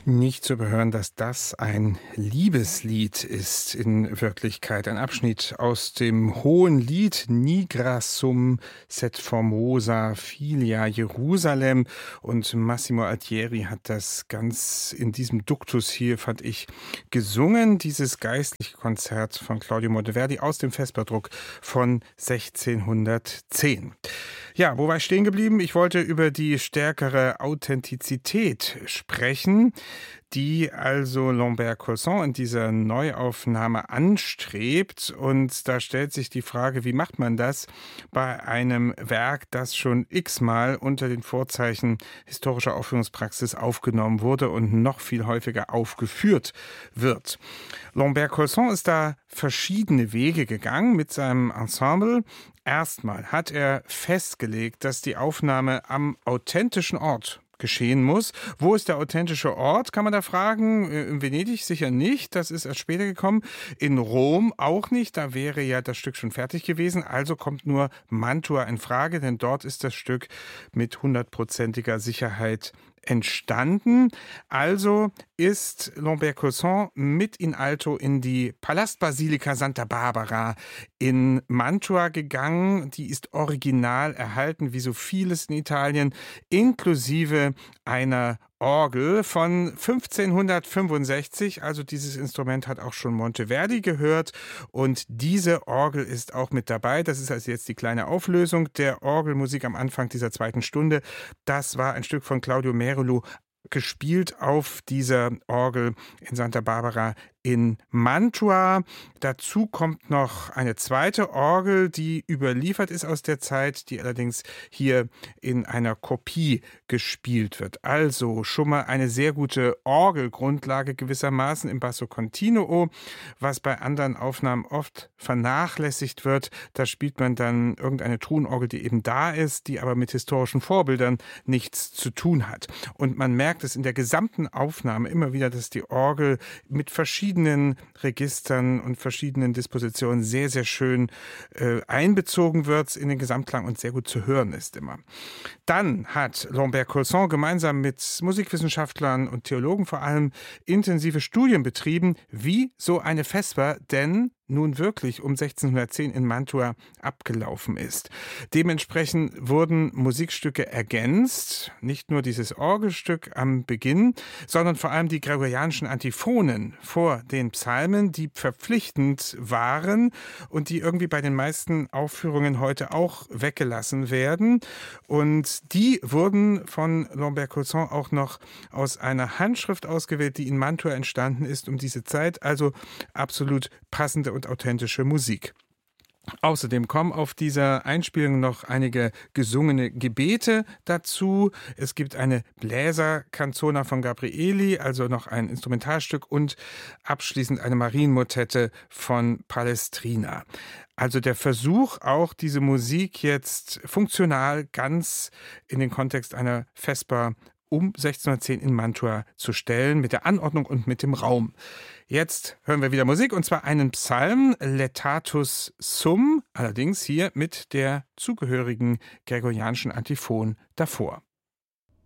Nicht zu überhören, dass das ein Liebeslied ist in Wirklichkeit. Ein Abschnitt aus dem Hohen Lied Nigra sum set formosa filia Jerusalem. Und Massimo Altieri hat das ganz in diesem Duktus hier, fand ich, gesungen. Dieses geistliche Konzert von Claudio Monteverdi aus dem Vesperdruck von 1610. Ja, wo war ich stehen geblieben? Ich wollte über die stärkere Authentizität sprechen, die also Lambert-Colson in dieser Neuaufnahme anstrebt. Und da stellt sich die Frage, wie macht man das bei einem Werk, das schon x-mal unter den Vorzeichen historischer Aufführungspraxis aufgenommen wurde und noch viel häufiger aufgeführt wird. Lambert-Colson ist da verschiedene Wege gegangen mit seinem Ensemble. Erstmal hat er festgelegt, dass die Aufnahme am authentischen Ort geschehen muss. Wo ist der authentische Ort, kann man da fragen. In Venedig sicher nicht, das ist erst später gekommen. In Rom auch nicht, da wäre ja das Stück schon fertig gewesen. Also kommt nur Mantua in Frage, denn dort ist das Stück mit 100%iger Sicherheit entstanden. Also ist Lambert-Colson mit in alto in die Palastbasilika Santa Barbara in Mantua gegangen. Die ist original erhalten, wie so vieles in Italien, inklusive einer Orgel von 1565, also dieses Instrument hat auch schon Monteverdi gehört und diese Orgel ist auch mit dabei. Das ist also jetzt die kleine Auflösung der Orgelmusik am Anfang dieser zweiten Stunde. Das war ein Stück von Claudio Merlo, gespielt auf dieser Orgel in Santa Barbara in Mantua. Dazu kommt noch eine zweite Orgel, die überliefert ist aus der Zeit, die allerdings hier in einer Kopie gespielt wird. Also schon mal eine sehr gute Orgelgrundlage gewissermaßen im Basso Continuo, was bei anderen Aufnahmen oft vernachlässigt wird. Da spielt man dann irgendeine Truhenorgel, die eben da ist, die aber mit historischen Vorbildern nichts zu tun hat. Und man merkt es in der gesamten Aufnahme immer wieder, dass die Orgel mit verschiedenen Registern und verschiedenen Dispositionen sehr, sehr schön einbezogen wird in den Gesamtklang und sehr gut zu hören ist immer. Dann hat Lambert-Colson gemeinsam mit Musikwissenschaftlern und Theologen vor allem intensive Studien betrieben, wie so eine Vesper denn nun wirklich um 1610 in Mantua abgelaufen ist. Dementsprechend wurden Musikstücke ergänzt, nicht nur dieses Orgelstück am Beginn, sondern vor allem die gregorianischen Antiphonen vor den Psalmen, die verpflichtend waren und die irgendwie bei den meisten Aufführungen heute auch weggelassen werden. Und die wurden von Lambert-Colson auch noch aus einer Handschrift ausgewählt, die in Mantua entstanden ist um diese Zeit, also absolut passende und authentische Musik. Außerdem kommen auf dieser Einspielung noch einige gesungene Gebete dazu. Es gibt eine Bläsercanzona von Gabrieli, also noch ein Instrumentalstück und abschließend eine Marienmotette von Palestrina. Also der Versuch, auch diese Musik jetzt funktional ganz in den Kontext einer Vesper um 1610 in Mantua zu stellen, mit der Anordnung und mit dem Raum. Jetzt hören wir wieder Musik, und zwar einen Psalm, Letatus Sum, allerdings hier mit der zugehörigen gregorianischen Antiphon davor.